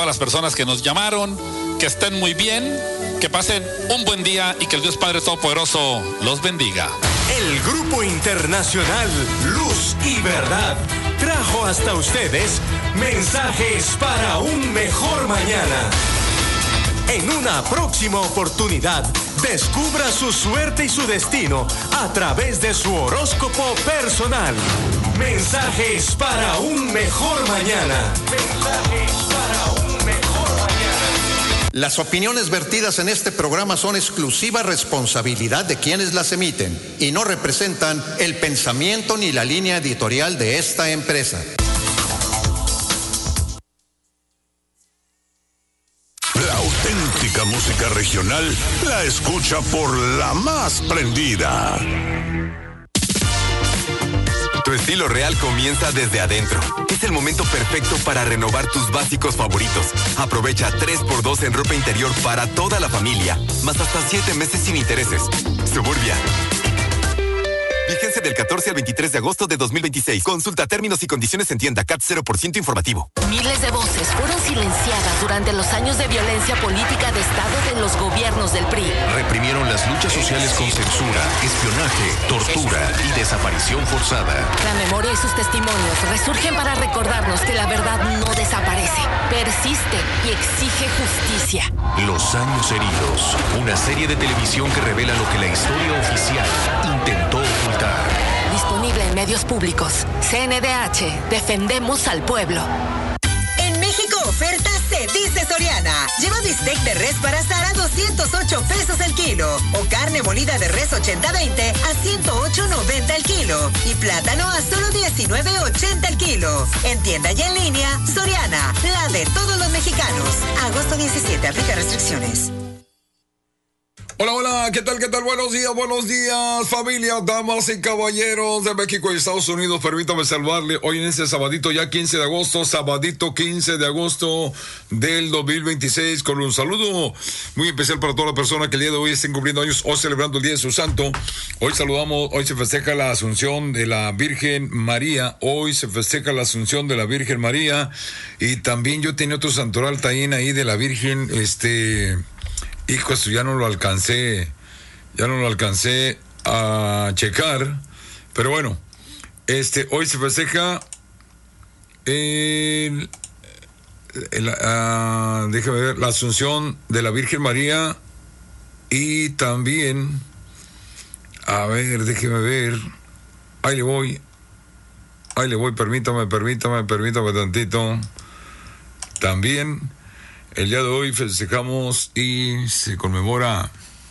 todas las personas que nos llamaron, que estén muy bien, que pasen un buen día y que el Dios Padre Todopoderoso los bendiga. El Grupo Internacional Luz y Verdad trajo hasta ustedes mensajes para un mejor mañana. En una próxima oportunidad, descubra su suerte y su destino a través de su horóscopo personal. Mensajes para un mejor mañana. Mensajes para un mejor mañana. Las opiniones vertidas en este programa son exclusiva responsabilidad de quienes las emiten y no representan el pensamiento ni la línea editorial de esta empresa. La auténtica música regional la escucha por la más prendida. Tu estilo real comienza desde adentro. Es el momento perfecto para renovar tus básicos favoritos. Aprovecha 3x2 en ropa interior para toda la familia, más hasta 7 meses sin intereses. Suburbia. Vigencia del 14 al 23 de agosto de 2026. Consulta términos y condiciones en tienda. CAT 0% informativo. Miles de voces fueron silenciadas durante los años de violencia política de Estado de los gobiernos del PRI. Reprimieron las luchas sociales con censura, espionaje, tortura y desaparición forzada. La memoria y sus testimonios resurgen para recordarnos que la verdad no desaparece, persiste y exige justicia. Los años heridos. Una serie de televisión que revela lo que la historia oficial intentó ocultar. Disponible en medios públicos. CNDH. Defendemos al pueblo. En México oferta se dice Soriana. Lleva bistec de res para asar a 208 pesos el kilo. O carne molida de res 80-20 a 108.90 el kilo. Y plátano a solo 19.80 el kilo. En tienda y en línea, Soriana, la de todos los mexicanos. Agosto 17, aplica restricciones. Hola, ¿qué tal? Buenos días, familia, damas y caballeros de México y Estados Unidos. Permítame saludarle hoy en este sabadito, ya 15 de agosto, sabadito 15 de agosto del 2026, con un saludo muy especial para toda la persona que el día de hoy estén cumpliendo años o celebrando el día de su santo. Hoy se festeja la Asunción de la Virgen María, y también yo tenía otro santoral también ahí de la Virgen, hijo, esto ya no lo alcancé a checar, pero bueno, hoy se festeja déjame ver, la Asunción de la Virgen María, y también, a ver, déjeme ver, ahí le voy, permítame tantito. También el día de hoy festejamos y se conmemora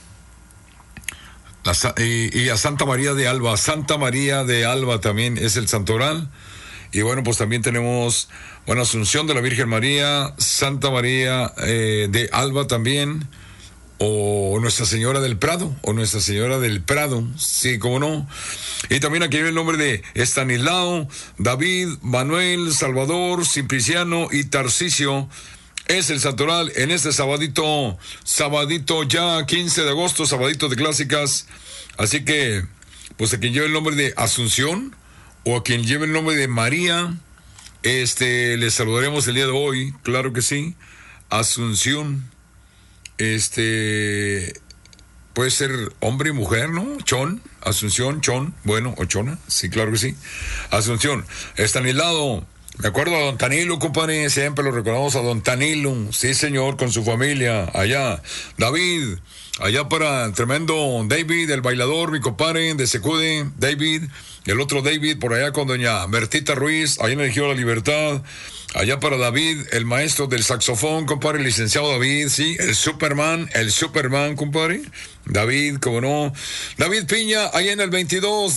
y a Santa María de Alba. Santa María de Alba también es el santoral. Y bueno, pues también tenemos, Asunción de la Virgen María, Santa María de Alba también, o Nuestra Señora del Prado, sí, cómo no. Y también aquí viene el nombre de Estanislao, David, Manuel, Salvador, Simpliciano y Tarcisio. Es el santoral en este sabadito ya 15 de agosto, sabadito de clásicas. Así que, pues a quien lleve el nombre de Asunción o a quien lleve el nombre de María, les saludaremos el día de hoy, claro que sí. Asunción, puede ser hombre y mujer, ¿no? Asunción, o Chona, sí, claro que sí. Asunción, Estanislao. Me acuerdo a don Tanilo, compadre, siempre lo recordamos a don Tanilo, sí señor, con su familia, allá. David, allá para el tremendo David, el bailador, mi compadre, de Secude, David, y el otro David, por allá con doña Bertita Ruiz, allá en el Ejido de la Libertad. Allá para David, el maestro del saxofón, compadre, el licenciado David, sí, el Superman, compadre. David, cómo no. David Piña, allá en el 22,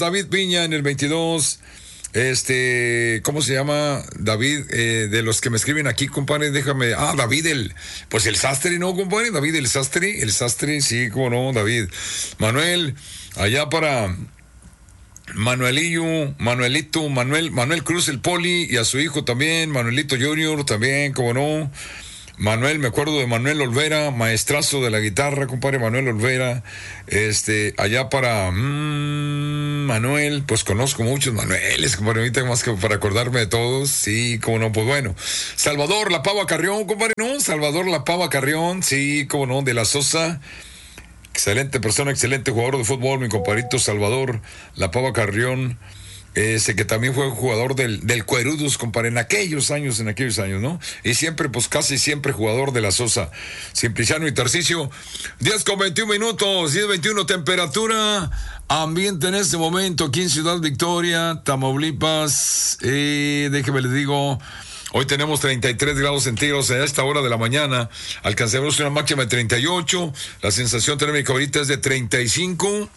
¿cómo se llama? David, de los que me escriben aquí, compadre, déjame. David, el sastre, ¿no, compadre? David, el sastre, sí, cómo no, David. Manuel, allá para Manuel Cruz, el poli, y a su hijo también, Manuelito Junior, también, cómo no. Manuel, me acuerdo de Manuel Olvera, maestrazo de la guitarra, compadre, Manuel Olvera. Allá para Manuel, pues conozco muchos Manueles, compadre, ahorita más que para acordarme de todos, sí, cómo no, pues bueno. Salvador La Pava Carrión, compadre, ¿no? Salvador La Pava Carrión, sí, cómo no, de la Sosa. Excelente persona, excelente jugador de fútbol, mi compadrito Salvador La Pava Carrión. Ese que también fue jugador del Cuerudus, compadre, en aquellos años, ¿no? Y siempre, pues casi siempre jugador de la Sosa. Simpliciano y Tarcisio. 10:21, 10:21, temperatura, ambiente en este momento aquí en Ciudad Victoria, Tamaulipas. Déjeme le digo, hoy tenemos 33 grados centígrados a esta hora de la mañana. Alcanzaremos una máxima de 38. La sensación térmica ahorita es de 35.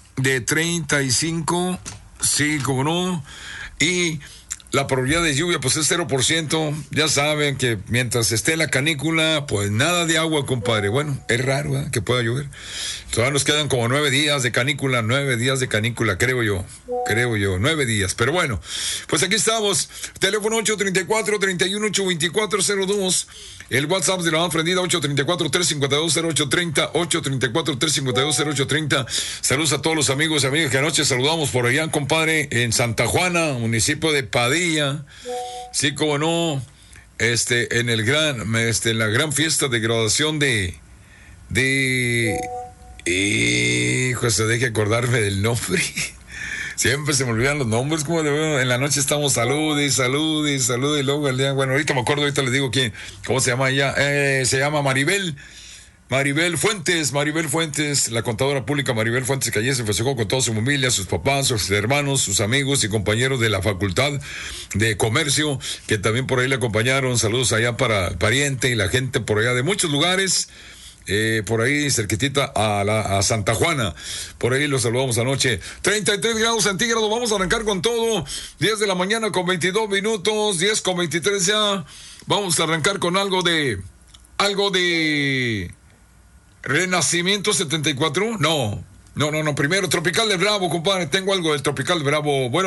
Sí, como no. Y la probabilidad de lluvia pues es 0%. Ya saben que mientras esté la canícula, pues nada de agua, compadre. Bueno, es raro, ¿eh?, que pueda llover. Todavía nos quedan como 9 días de canícula, creo yo. 9 días. Pero bueno, pues aquí estamos. Teléfono 834-318-2402. El WhatsApp de la más prendida, 834-352-0830, 834-352-0830. Saludos a todos los amigos y amigas que anoche saludamos por allá, compadre, en Santa Juana, municipio de Padilla. Sí, como no, en la gran fiesta de graduación hijo, se deje acordarme del nombre. Siempre se me olvidan los nombres, como en la noche estamos salud y luego el día, bueno, ahorita me acuerdo, ahorita les digo cómo se llama ella, se llama Maribel Fuentes, la contadora pública Maribel Fuentes, que ayer se festejó con toda su familia, sus papás, sus hermanos, sus amigos y compañeros de la Facultad de Comercio, que también por ahí le acompañaron. Saludos allá para pariente y la gente por allá de muchos lugares. Por ahí cerquitita a Santa Juana, por ahí los saludamos anoche. 33 grados centígrados, vamos a arrancar con todo. 10 de la mañana con 22 minutos, 10 con 23 ya. Vamos a arrancar con algo de Renacimiento 74. No, primero Tropical de Bravo, compadre, tengo algo del Tropical de Bravo. Bueno.